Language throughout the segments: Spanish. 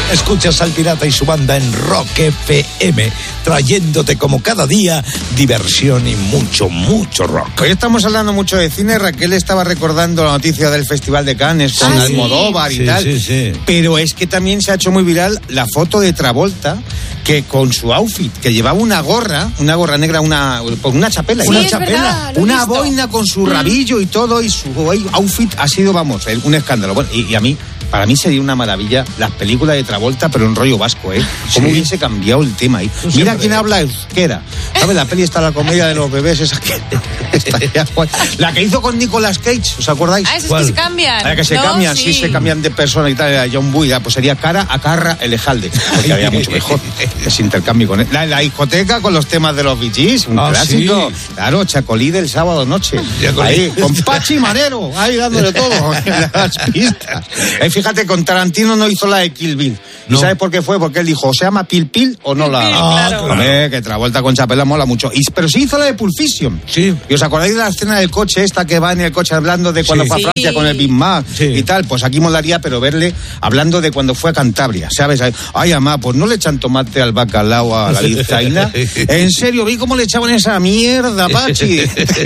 Escuchas al Pirata y su banda en Rock FM, trayéndote como cada día diversión y mucho, mucho rock. Hoy estamos hablando mucho de cine. Raquel estaba recordando la noticia del Festival de Cannes con Almodóvar y tal. Sí. Pero es que también se ha hecho muy viral la foto de Travolta, que con su outfit, que llevaba una gorra negra, una chapela. Sí, una es chapela, verdad, lo he una visto. boina con su rabillo y todo, y su outfit ha sido, vamos, un escándalo. Bueno, y a mí, para mí sería una maravilla las películas de Travolta, pero en rollo vasco, ¿eh? ¿Cómo Sí. hubiese cambiado el tema ahí? Mira siempre. quién habla euskera. ¿Sabes? La peli está la comedia de los bebés, esa que estaría guay. La que hizo con Nicolas Cage, ¿os acordáis? Ah, esos ¿Cuál? que se cambian. La que se ¿no? cambian, sí, se cambian de persona y tal, era John Boy, pues sería Cara a Carra Elejalde, porque había mucho mejor ese intercambio con él. La discoteca con los temas de los Bee Gees, un clásico. Sí. Claro, Chacolí del sábado noche. Chacolí. Ahí, con Pachi Manero, ahí dándole todo en las pistas. Fíjate, con Tarantino no hizo la de Kill Bill. ¿Y No. sabes por qué fue? Porque él dijo, o se llama Pil Pil o no la Pil, haga. claro. Hombre, que Travolta con chapela mola mucho. Pero sí hizo la de Pulp Fiction. Sí. ¿Y os acordáis de la escena del coche esta que va en el coche hablando de cuando Sí. fue a Francia con el Big Mac Sí. y tal? Pues aquí molaría, pero verle hablando de cuando fue a Cantabria, ¿sabes? Ay, amá, pues no le echan tomate al bacalao a la vizcaína. En serio, vi cómo le echaban esa mierda, Pachi.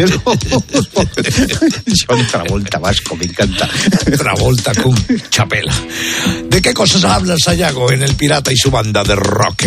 John Travolta vasco, me encanta. Travolta con chapela. ¿De qué cosas hablas, Sayago, en el Pirata y su banda de rock?